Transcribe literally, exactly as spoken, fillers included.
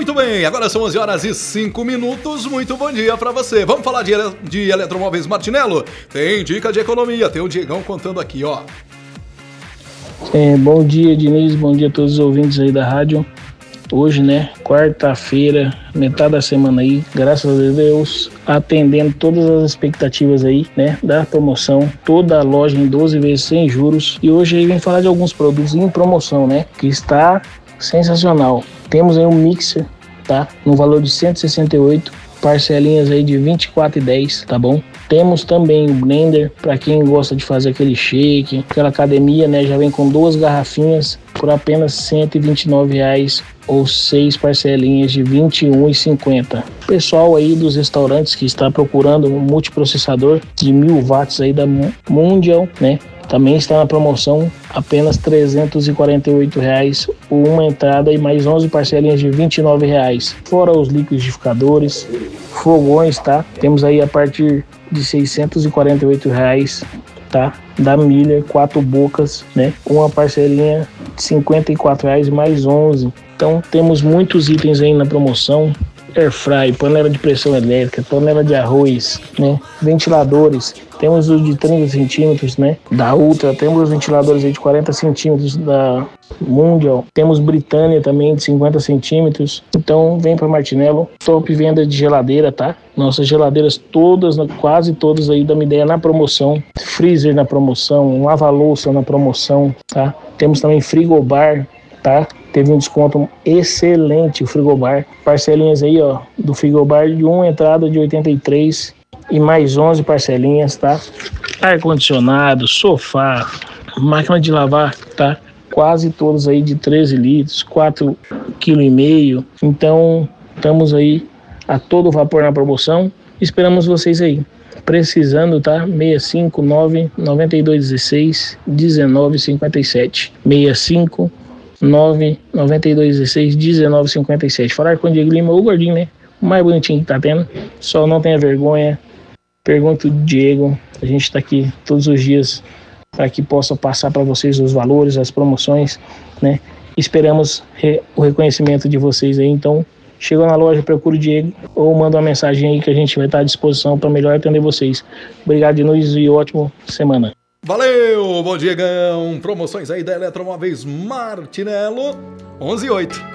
Muito bem, agora são onze horas e cinco minutos, muito bom dia pra você. Vamos falar de, ele- de Eletromóveis Martinello? Tem dica de economia, tem o Diegão contando aqui, ó. É, bom dia, Diniz, bom dia a todos os ouvintes aí da rádio. Hoje, né, quarta-feira, metade da semana aí, graças a Deus, atendendo todas as expectativas aí, né, da promoção, toda a loja em doze vezes sem juros. E hoje aí vem falar de alguns produtos em promoção, né, que está sensacional. Temos aí um mixer, tá, no valor de cento e sessenta e oito, parcelinhas aí de vinte e quatro reais e dez centavos, tá bom? Temos também o blender, para quem gosta de fazer aquele shake, aquela academia, né, já vem com duas garrafinhas por apenas cento e vinte e nove reais ou seis parcelinhas de vinte e um reais e cinquenta centavos. Pessoal aí dos restaurantes que está procurando um multiprocessador de mil watts aí da Mundial, né, também está na promoção, apenas trezentos e quarenta e oito reais, uma entrada e mais onze parcelinhas de vinte e nove reais. Fora os liquidificadores, fogões, tá? Temos aí a partir de seiscentos e quarenta e oito reais, tá? Da Miller, quatro bocas, né? Uma parcelinha de cinquenta e quatro reais mais onze. Então temos muitos itens aí na promoção. Airfry, panela de pressão elétrica, panela de arroz, né? Ventiladores, temos os de trinta centímetros, né? Da Ultra, temos os ventiladores aí de quarenta centímetros da Mundial, temos Britânia também de cinquenta centímetros. Então vem para Martinello, top venda de geladeira, tá? Nossas geladeiras todas, quase todas aí da Midea na promoção, freezer na promoção, lava-louça na promoção, tá? Temos também frigobar, tá? Teve um desconto excelente o frigobar. Parcelinhas aí, ó, do frigobar de uma entrada de oitenta e três e mais onze parcelinhas, tá? Ar-condicionado, sofá, máquina de lavar, tá? Quase todos aí de treze litros, quatro vírgula cinco quilos. Então, estamos aí a todo vapor na promoção. Esperamos vocês aí. Precisando, tá? seis cinco nove, nove dois um seis, um nove cinco sete. seis cinco nove, nove dois um seis, um nove cinco sete. Falar com o Diego Lima, o gordinho, né? O mais bonitinho que tá tendo. Só não tenha vergonha. Pergunta o Diego. A gente tá aqui todos os dias para que possa passar para vocês os valores, as promoções, né? Esperamos re- o reconhecimento de vocês aí. Então, chegou na loja, procura o Diego ou manda uma mensagem aí que a gente vai estar à disposição para melhor atender vocês. Obrigado de novo e ótima semana. Valeu, bom Diegão. Promoções aí da Eletromóveis Martinello, onze e oito.